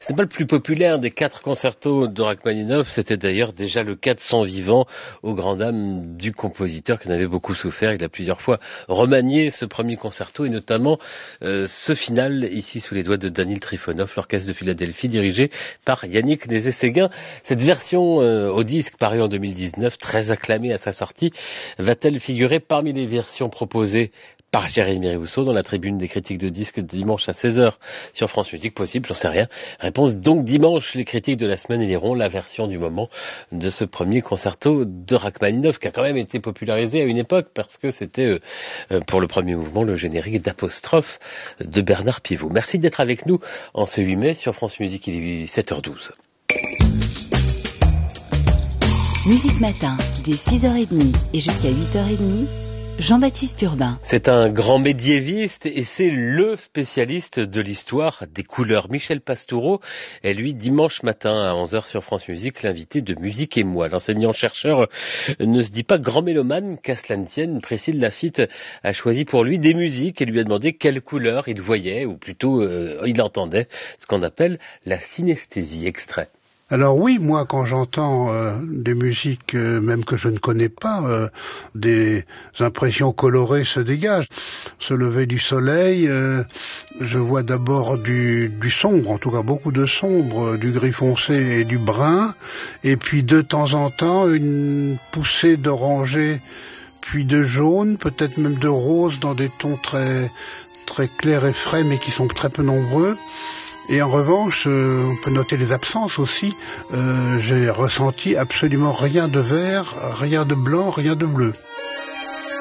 Ce n'est pas le plus populaire des 4 concertos de Rachmaninov, c'était d'ailleurs déjà le cas de son vivant, aux grandes dames du compositeur qui en avait beaucoup souffert. Il a plusieurs fois remanié ce premier concerto et notamment ce final ici sous les doigts de Danil Trifonov, l'orchestre de Philadelphie dirigé par Yannick Nézet-Séguin. Cette version au disque parue en 2019, très acclamée à sa sortie, va-t-elle figurer parmi les versions proposées par Jérémy Rousseau dans la tribune des critiques de disques dimanche à 16h sur France Musique? Possible, j'en sais rien. Réponse donc dimanche, les critiques de la semaine éliront la version du moment de ce premier concerto de Rachmaninov qui a quand même été popularisé à une époque parce que c'était pour le premier mouvement le générique d'Apostrophe de Bernard Pivot. Merci d'être avec nous en ce 8 mai sur France Musique, il est 7h12. Musique Matin, dès 6h30 et jusqu'à 8h30, Jean-Baptiste Urbain. C'est un grand médiéviste et c'est le spécialiste de l'histoire des couleurs. Michel Pastoureau est lui dimanche matin à 11h sur France Musique l'invité de Musique et moi. L'enseignant-chercheur ne se dit pas grand mélomane, qu'à cela ne tienne. Priscille Laffitte a choisi pour lui des musiques et lui a demandé quelle couleur il voyait ou plutôt il entendait, ce qu'on appelle la synesthésie. Extrait. Alors oui, moi quand j'entends des musiques même que je ne connais pas, des impressions colorées se dégagent. Ce lever du soleil, je vois d'abord du sombre, en tout cas beaucoup de sombre, du gris foncé et du brun, et puis de temps en temps une poussée d'orangé, puis de jaune, peut-être même de rose dans des tons très très clairs et frais mais qui sont très peu nombreux. Et en revanche, on peut noter les absences aussi. J'ai ressenti absolument rien de vert, rien de blanc, rien de bleu.